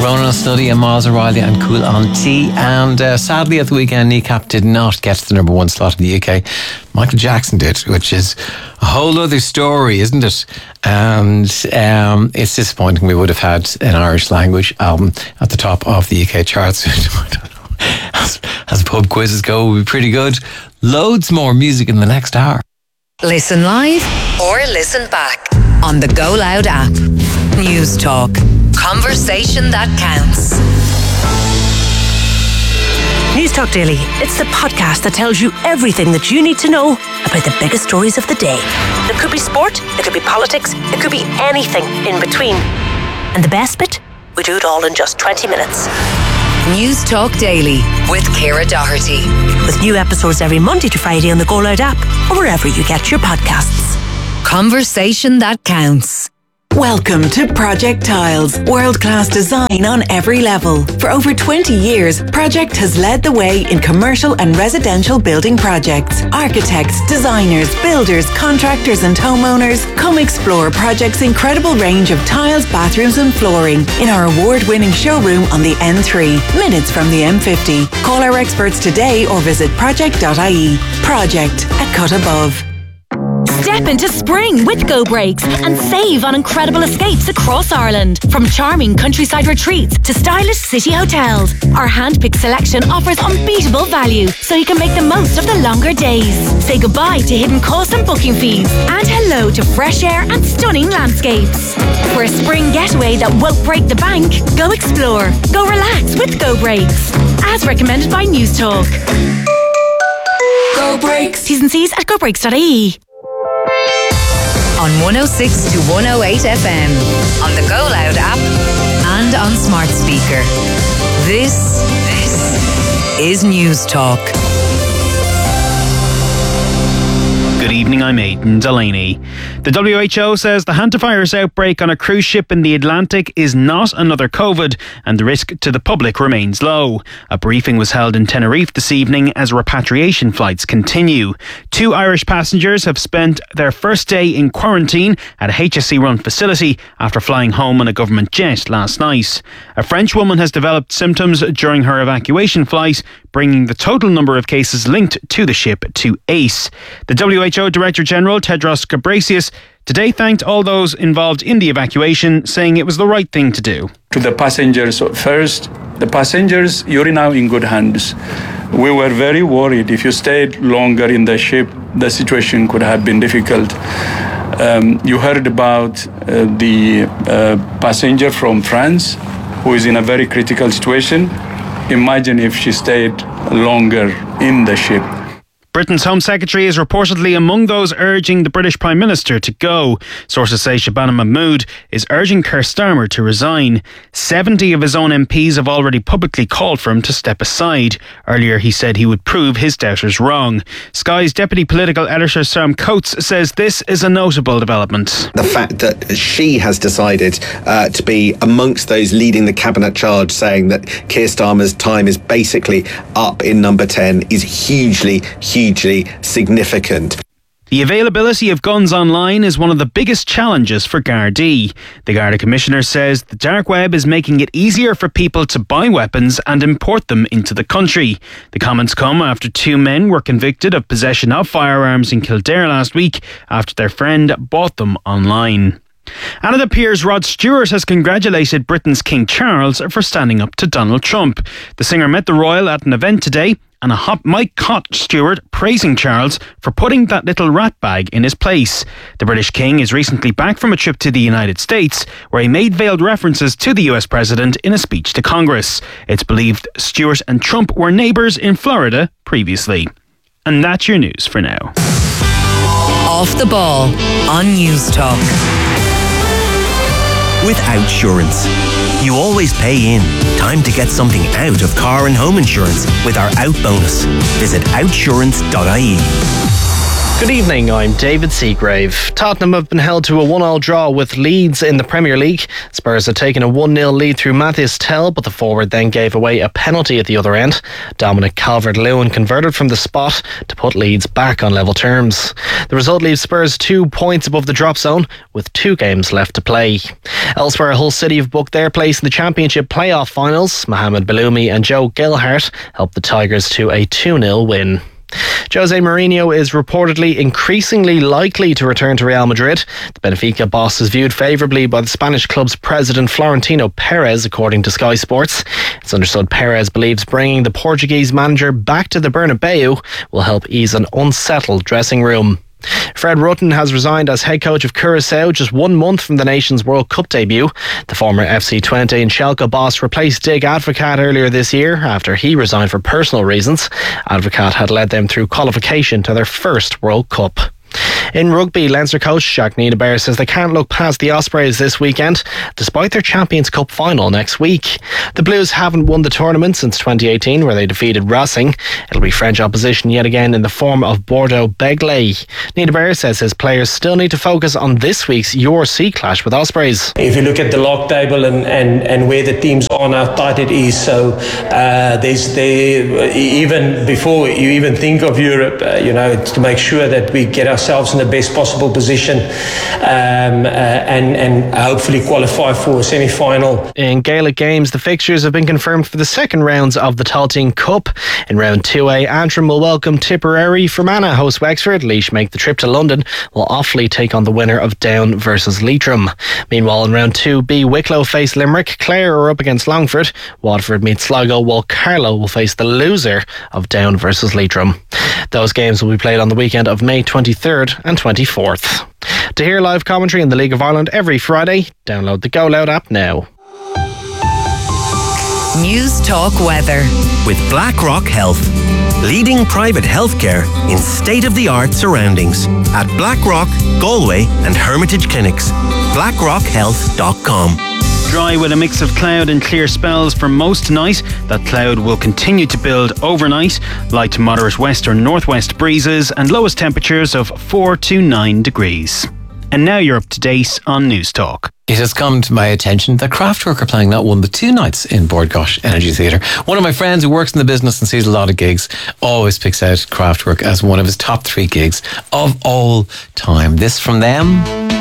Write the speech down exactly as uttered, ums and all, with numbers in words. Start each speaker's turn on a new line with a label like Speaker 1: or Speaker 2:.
Speaker 1: Ronan Snuddy and Miles O'Reilly and Cool on Tea. And uh, sadly at the weekend, Kneecap did not get to the number one slot in the U K. Michael Jackson did, which is a whole other story, isn't it? And um, it's disappointing. We would have had an Irish language album at the top of the U K charts. I don't know. As, as pub quizzes go, we'll be pretty good. Loads more music in the next hour.
Speaker 2: Listen live or listen back on the Go Loud app. News Talk. Conversation that counts.
Speaker 3: News Talk Daily. It's the podcast that tells you everything that you need to know about the biggest stories of the day. It could be sport, it could be politics, it could be anything in between. And the best bit? We do it all in just twenty minutes.
Speaker 2: News Talk Daily with Ciara Doherty.
Speaker 3: With new episodes every Monday to Friday on the Go Loud app or wherever you get your podcasts.
Speaker 2: Conversation that counts.
Speaker 4: Welcome to Project Tiles, world-class design on every level. For over twenty years, Project has led the way in commercial and residential building projects. Architects, designers, builders, contractors and homeowners, come explore Project's incredible range of tiles, bathrooms and flooring in our award-winning showroom on the N three, minutes from the M fifty. Call our experts today or visit project dot I E. Project, a cut above.
Speaker 5: Step into spring with Go Breaks and save on incredible escapes across Ireland. From charming countryside retreats to stylish city hotels, our hand-picked selection offers unbeatable value so you can make the most of the longer days. Say goodbye to hidden costs and booking fees and hello to fresh air and stunning landscapes. For a spring getaway that won't break the bank, go explore, go relax with Go Breaks. As recommended by News Talk.
Speaker 4: Go Breaks.
Speaker 5: T's and C's at go breaks dot I E.
Speaker 2: On one oh six to one oh eight F M, on the Go Loud app, and on smart speaker. This, this is News Talk.
Speaker 6: Good evening, I'm Aidan Delaney. The W H O says the hantavirus outbreak on a cruise ship in the Atlantic is not another COVID and the risk to the public remains low. A briefing was held in Tenerife this evening as repatriation flights continue. Two Irish passengers have spent their first day in quarantine at a H S C-run facility after flying home on a government jet last night. A French woman has developed symptoms during her evacuation flight, bringing the total number of cases linked to the ship to eight. The W H O Director General Tedros Ghebreyesus today thanked all those involved in the evacuation, saying it was the right thing to do.
Speaker 7: To the passengers first, the passengers, you're now in good hands. We were very worried. If you stayed longer in the ship, the situation could have been difficult. Um, you heard about uh, the uh, passenger from France who is in a very critical situation. Imagine if she stayed longer in the ship.
Speaker 6: Britain's Home Secretary is reportedly among those urging the British Prime Minister to go. Sources say Shabana Mahmood is urging Keir Starmer to resign. seventy of his own M Ps have already publicly called for him to step aside. Earlier he said he would prove his doubters wrong. Sky's Deputy Political Editor Sam Coates says this is a notable development.
Speaker 8: The fact that she has decided uh, to be amongst those leading the cabinet charge, saying that Keir Starmer's time is basically up in number ten, is hugely, hugely significant.
Speaker 6: The availability of guns online is one of the biggest challenges for Gardaí. The Garda Commissioner says the dark web is making it easier for people to buy weapons and import them into the country. The comments come after two men were convicted of possession of firearms in Kildare last week after their friend bought them online. And it appears Rod Stewart has congratulated Britain's King Charles for standing up to Donald Trump. The singer met the royal at an event today, and a hot mic caught Stewart praising Charles for putting that little rat bag in his place. The British King is recently back from a trip to the United States, where he made veiled references to the U S president in a speech to Congress. It's believed Stewart and Trump were neighbours in Florida previously. And that's your news for now.
Speaker 2: Off the ball on News Talk.
Speaker 9: With Outsurance, you always pay in. Time to get something out of car and home insurance with our Out bonus. Visit outsurance dot I E.
Speaker 10: Good evening, I'm David Seagrave. Tottenham have been held to a one-all draw with Leeds in the Premier League. Spurs had taken a one nil lead through Matthias Tell, but the forward then gave away a penalty at the other end. Dominic Calvert-Lewin converted from the spot to put Leeds back on level terms. The result leaves Spurs two points above the drop zone with two games left to play. Elsewhere, Hull City have booked their place in the Championship playoff finals. Mohamed Belloumi and Joe Gilhart helped the Tigers to a two nil win. Jose Mourinho is reportedly increasingly likely to return to Real Madrid. The Benfica boss is viewed favourably by the Spanish club's president Florentino Perez, according to Sky Sports. It's understood Perez believes bringing the Portuguese manager back to the Bernabeu will help ease an unsettled dressing room. Fred Rutten has resigned as head coach of Curaçao just one month from the nation's World Cup debut. The former F C Twente and Schalke boss replaced Dig Advocat earlier this year after he resigned for personal reasons. Advocat had led them through qualification to their first World Cup. In rugby, Leinster coach Jacques Nienaber says they can't look past the Ospreys this weekend, despite their Champions Cup final next week. The Blues haven't won the tournament since twenty eighteen, where they defeated Racing. It'll be French opposition yet again in the form of Bordeaux Begley. Nienaber says his players still need to focus on this week's U R C clash with Ospreys.
Speaker 11: If you look at the log table and, and, and where the teams are, how tight it is, so uh, there's there even before you even think of Europe, uh, you know, to make sure that we get ourselves in the best possible position um, uh, and, and hopefully qualify for a semi-final.
Speaker 10: In Gaelic games, the fixtures have been confirmed for the second rounds of the Talteen Cup. In round two A, Antrim will welcome Tipperary. Fermanagh host Wexford. Laois make the trip to London, while Offaly take on the winner of Down versus Leitrim. Meanwhile, in round two B, Wicklow face Limerick. Clare are up against Longford. Watford meet Sligo, while Carlow will face the loser of Down versus Leitrim. Those games will be played on the weekend of May twenty-third and twenty-fourth. To hear live commentary in the League of Ireland every Friday, download the Go Loud app now.
Speaker 2: News Talk Weather
Speaker 9: with BlackRock Health, leading private healthcare in state-of-the-art surroundings at Blackrock, Galway and Hermitage Clinics. blackrock health dot com.
Speaker 6: Dry with a mix of cloud and clear spells for most tonight. That cloud will continue to build overnight. Light to moderate west or northwest breezes and lowest temperatures of four to nine degrees. And now you're up to date on News Talk.
Speaker 1: It has come to my attention that Kraftwerk are playing not one but two nights in Bordgosh Energy Theatre. One of my friends who works in the business and sees a lot of gigs always picks out Kraftwerk as one of his top three gigs of all time. This from them.